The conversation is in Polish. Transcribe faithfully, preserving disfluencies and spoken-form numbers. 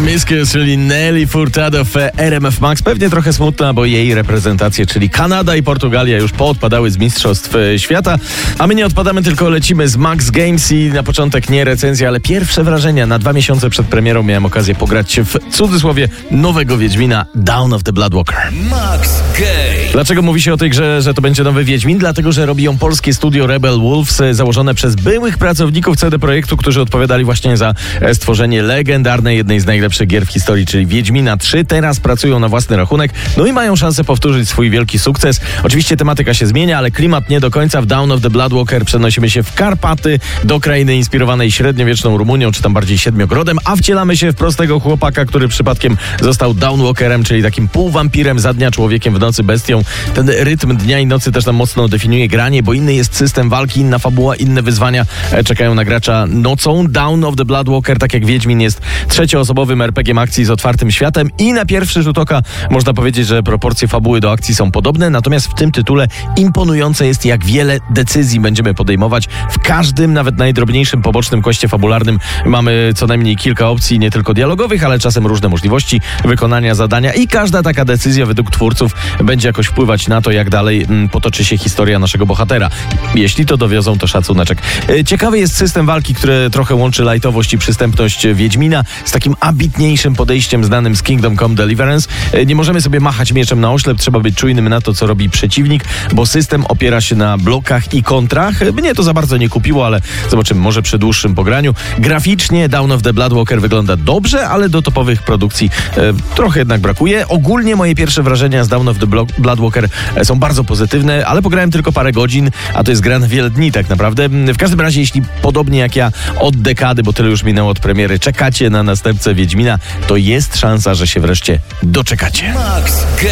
Miskio, czyli Nelly Furtado w R M F Max. Pewnie trochę smutna, bo jej reprezentacje, czyli Kanada i Portugalia, już poodpadały z Mistrzostw Świata. A my nie odpadamy, tylko lecimy z Max Games i na początek nie recenzja, ale pierwsze wrażenia. Na dwa miesiące przed premierą miałem okazję pograć w cudzysłowie nowego Wiedźmina, Dawn of the Bloodwalker. Max Games. Dlaczego mówi się o tej grze, że to będzie nowy Wiedźmin? Dlatego, że robi ją polskie studio Rebel Wolves, założone przez byłych pracowników C D Projektu, którzy odpowiadali właśnie za stworzenie legendarnej, jednej z najlepszych gier w historii, czyli Wiedźmina trzy. Teraz pracują na własny rachunek, no i mają szansę powtórzyć swój wielki sukces. Oczywiście tematyka się zmienia, ale klimat nie do końca. W Dawn of the Bloodwalker przenosimy się w Karpaty, do krainy inspirowanej średniowieczną Rumunią, czy tam bardziej Siedmiogrodem, a wcielamy się w prostego chłopaka, który przypadkiem został Dawnwalkerem, czyli takim półwampirem, za dnia człowiekiem, w nocy bestią. Ten rytm dnia i nocy też nam mocno definiuje granie, bo inny jest system walki, inna fabuła, inne wyzwania czekają na gracza nocą. Dawn of the Bloodwalker, tak jak Wiedźmin, jest trzecioosobowym er pe gie em akcji z otwartym światem i na pierwszy rzut oka można powiedzieć, że proporcje fabuły do akcji są podobne, natomiast w tym tytule imponujące jest, jak wiele decyzji będziemy podejmować. W każdym, nawet najdrobniejszym pobocznym koście fabularnym mamy co najmniej kilka opcji, nie tylko dialogowych, ale czasem różne możliwości wykonania zadania i każda taka decyzja według twórców będzie jakoś wpływać na to, jak dalej mm, potoczy się historia naszego bohatera. Jeśli to dowiozą, to szacuneczek. Ciekawy jest system walki, który trochę łączy lightowość i przystępność Wiedźmina z takim ambitniejszym podejściem znanym z Kingdom Come Deliverance. Nie możemy sobie machać mieczem na oślep, trzeba być czujnym na to, co robi przeciwnik, bo system opiera się na blokach i kontrach. Mnie to za bardzo nie kupiło, ale zobaczymy, może przy dłuższym pograniu. Graficznie Dawn of the Bloodwalker wygląda dobrze, ale do topowych produkcji e, trochę jednak brakuje. Ogólnie moje pierwsze wrażenia z Dawn of the Bloodwalker e, są bardzo pozytywne, ale pograłem tylko parę godzin, a to jest gra na wiele dni tak naprawdę. W każdym razie, jeśli podobnie jak ja od dekady, bo tyle już minęło od premiery, czekacie na następcę Wiedźmina, to jest szansa, że się wreszcie doczekacie. Max Games.